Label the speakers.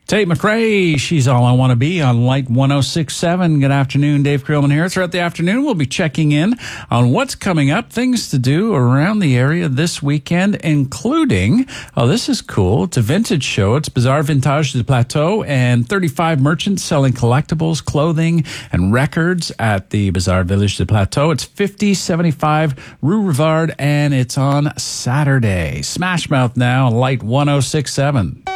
Speaker 1: Tate McRae, she's all I want to be on Light 106.7. Good afternoon, Dave Creelman here. Throughout the afternoon, we'll be checking in on what's coming up, things to do around the area this weekend, including, oh, this is cool. It's a vintage show. It's Bazaar Vintage du Plateau and 35 merchants selling collectibles, clothing, and records at the Bazaar Village du Plateau. It's 5075 Rue Rivard, and it's on Saturday. Smash Mouth now, Light 106.7.